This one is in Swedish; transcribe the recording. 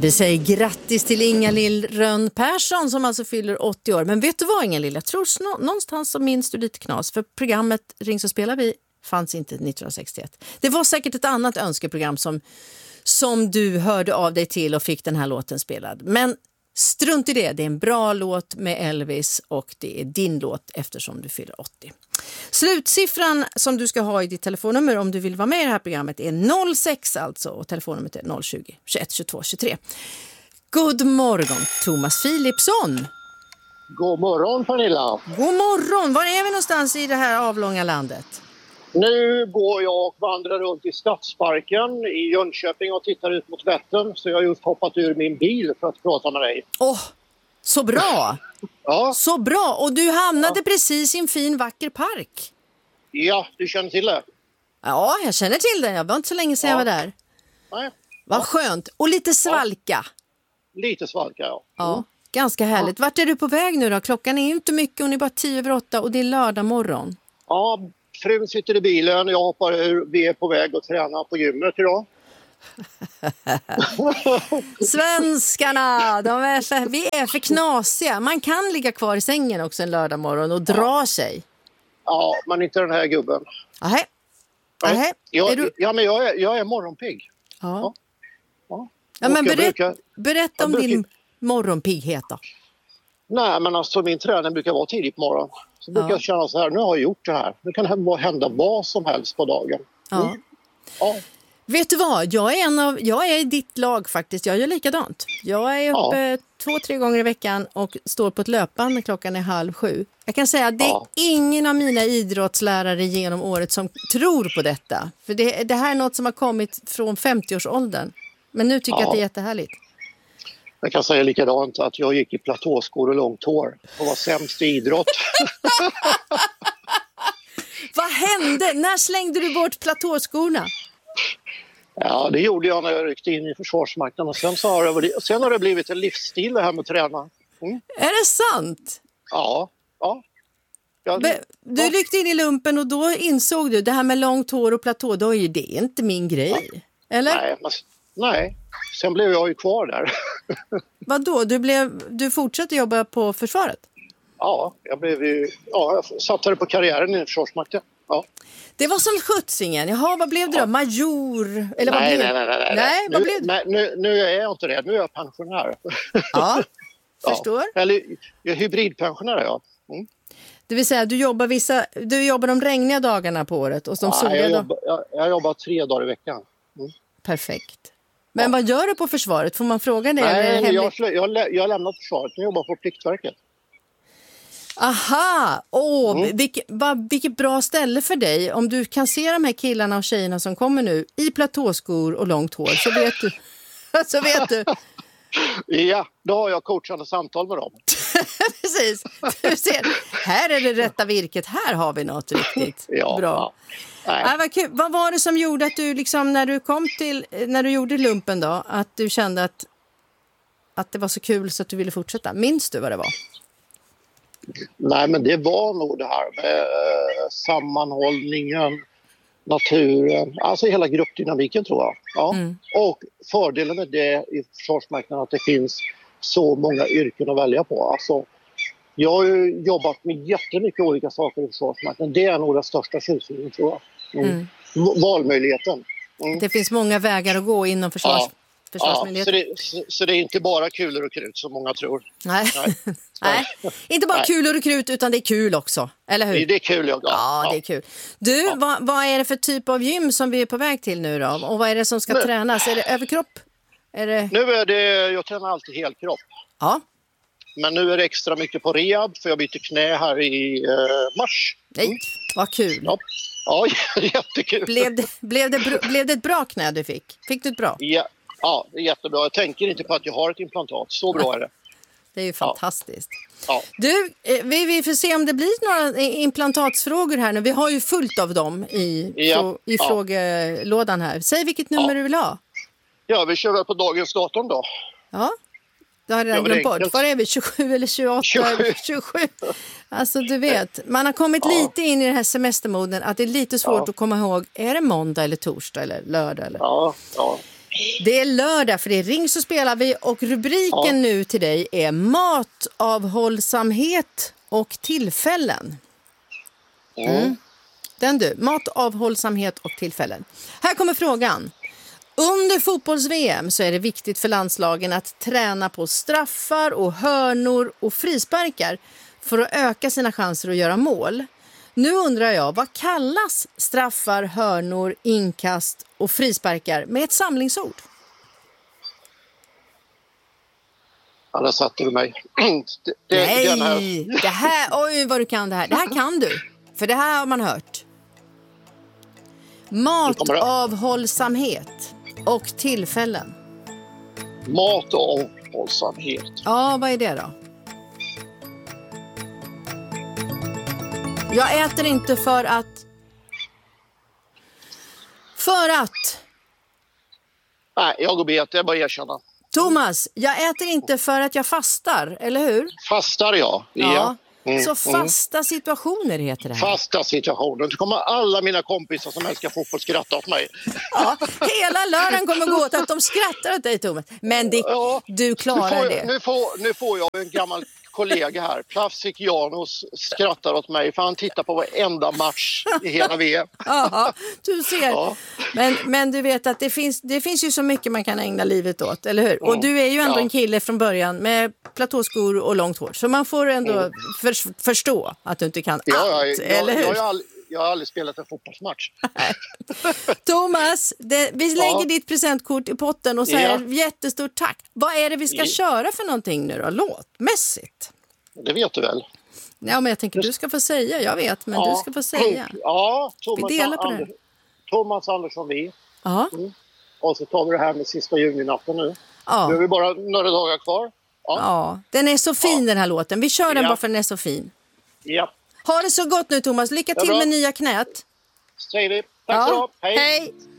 Vi säger grattis till Inga-Lill Rönn Persson som alltså fyller 80 år. Men vet du vad, Inga-Lill? Jag tror någonstans så minns du lite knas. För programmet Ring så spelar vi fanns inte 1961. Det var säkert ett annat önskeprogram som du hörde av dig till och fick den här låten spelad. Men strunt i det, det är en bra låt med Elvis och det är din låt eftersom du fyller 80. Slutsiffran som du ska ha i ditt telefonnummer om du vill vara med i det här programmet är 06 alltså och telefonnumret är 020 21 22 23. God morgon Thomas Philipsson. God morgon Pernilla. God morgon, var är vi någonstans i det här avlånga landet? Nu går jag och vandrar runt i Stadsparken i Jönköping och tittar ut mot Vättern. Så jag har just hoppat ur min bil för att prata med dig. Så bra! Ja. Så bra, och du hamnade precis i en fin vacker park. Ja, du känner till det? Ja, jag känner till det. Jag var inte så länge sedan jag var där. Nej. Vad skönt. Och lite svalka. Lite svalka, ja. Ja, ganska härligt. Vart är du på väg nu då? Klockan är ju inte mycket och ni är bara 10:08 och det är lördag morgon. Ja, frun sitter i bilen. Jag hoppar ur. Vi är på väg att träna på gymmet idag. Svenskarna, vi är för knasiga. Man kan ligga kvar i sängen också en lördag morgon och dra sig. Ja, men inte den här gubben. Nej. Ja, men jag är morgonpigg. Ja. Ja, men berätta om din morgonpigghet då. Nej, men alltså min träning brukar vara tidigt på morgonen. Så brukar jag känna så här, nu har jag gjort det här. Nu kan det hända vad som helst på dagen. Ja. Ja. Vet du vad, jag är i ditt lag faktiskt. Jag gör likadant. Jag är uppe 2-3 gånger i veckan och står på ett löpband när klockan är 6:30. Jag kan säga att det är ingen av mina idrottslärare genom året som tror på detta. För det här är något som har kommit från 50-årsåldern. Men nu tycker jag att det är jättehärligt. Jag kan säga likadant att jag gick i platåskor och långt hår och var sämst i idrott. Vad hände? När slängde du bort platåskorna? Ja, det gjorde jag när jag ryckte in i Försvarsmakten och sen har det blivit en livsstil det här med att träna. Mm. Är det sant? Ja. Du ryckte in i lumpen och då insåg du det här med långt hår och platå, då är ju det inte min grej. Ja. Eller? Nej, sen blev jag ju kvar där. Vadå? Du fortsatte jobba på försvaret? Ja, jag satsade på karriären i Försvarsmakten. Ja. Det var som skjutsingen. Jaha, vad blev det då? Major? Eller Nej, vad blev det? Nu är jag inte det. Nu är jag pensionär. Ja, förstår. Eller jag är hybridpensionär, ja. Mm. Det vill säga, du jobbar de regniga dagarna på året och de soliga jag jobbar 3 dagar i veckan. Mm. Perfekt. Men vad gör du på försvaret? Får man fråga det? Nej, jag har lämnat försvaret. Jag jobbar på Pliktverket. Aha, vilket bra ställe för dig. Om du kan se de här killarna och tjejerna som kommer nu i platåskor och långt hår så vet du. Ja, då har jag coachande samtal med dem. Precis, du ser, här är det rätta virket, här har vi något riktigt bra. Vad kul. Vad var det som gjorde att du liksom, när du gjorde lumpen då, att du kände att det var så kul så att du ville fortsätta? Minns du vad det var? Nej, men det var nog det här med sammanhållningen, naturen, alltså hela gruppdynamiken tror jag. Ja. Mm. Och fördelen med det i Försvarsmakten att det finns så många yrken att välja på. Alltså, jag har ju jobbat med jättemycket olika saker i Försvarsmakten. Det är nog den största tjusningen tror jag. Mm. Valmöjligheten. Mm. Det finns många vägar att gå inom försvarsmyndigheten. Så det är inte bara kulor och krut som många tror. Nej. Nej, inte bara kulor och krut utan det är kul också, eller hur? Det är kul, ja. Det är kul. Du, vad är det för typ av gym som vi är på väg till nu då? Och vad är det som ska tränas? Är det överkropp? Nu är det, jag tränar alltid helkropp. Ja. Men nu är det extra mycket på rehab för jag byter knä här i mars. Nej, vad kul. Ja, jättekul. Blev det ett bra knä du fick? Fick du ett bra? Ja, det är jättebra. Jag tänker inte på att jag har ett implantat. Så bra är det. Det är ju fantastiskt. Ja. Du, vi får se om det blir några implantatsfrågor här nu. Vi har ju fullt av dem i frågelådan här. Säg vilket nummer du vill ha. Ja, vi kör väl på dagens datum då. Ja, då har jag glömt bort. Var är vi? 27 eller 28? 27. Alltså du vet, man har kommit lite in i den här semestermoden att det är lite svårt att komma ihåg. Är det måndag eller torsdag eller lördag? Eller? Ja. Det är lördag för det är Ring så spelar vi och rubriken nu till dig är matavhållsamhet och tillfällen. Den du, matavhållsamhet och tillfällen. Här kommer frågan. Under fotbolls-VM så är det viktigt för landslagen att träna på straffar och hörnor och frisparkar för att öka sina chanser att göra mål. Nu undrar jag, vad kallas straffar, hörnor, inkast och frisparkar med ett samlingsord? Ja, där satte du mig. Nej, det här, oj vad du kan det här. Det här kan du, för det här har man hört. Matavhållsamhet och tillfällen. Matavhållsamhet. Ja, vad är det då? Jag äter inte för att... Nej, jag går bet, det är bara att erkänna. Thomas, jag äter inte för att jag fastar, eller hur? Fastar jag? Ja. Så fasta situationer heter det här. Fasta situationer. Så kommer alla mina kompisar som älskar fotboll skratta åt mig. Ja, hela lördagen kommer gå åt att de skrattar åt dig, Thomas. Men du klarar det. Nu får jag en gammal kollega här, Plavsik Janos, skrattar åt mig för han tittar på varenda match i hela VM. Ja, du ser. Ja. Men du vet att det finns ju så mycket man kan ägna livet åt, eller hur? Och du är ju ändå en kille från början med platåskor och långt hår. Så man får ändå förstå att du inte kan allt, eller hur? Jag har aldrig spelat en fotbollsmatch. Thomas, vi lägger ditt presentkort i potten och säger jättestort tack. Vad är det vi ska köra för någonting nu då, låtmässigt? Det vet du väl? Ja, men jag tänker du ska få säga. Jag vet, men du ska få säga. Ja, vi delar på det. Thomas Andersson Vi. Ja. Och så tar vi det här med sista juninatten nu. Ja. Nu är vi bara några dagar kvar. Ja, den är så fin den här låten. Vi kör den bara för den är så fin. Ja. Ha det så gott nu, Thomas. Lycka till med nya knät. Säger vi. Tack så. Hej. Hej.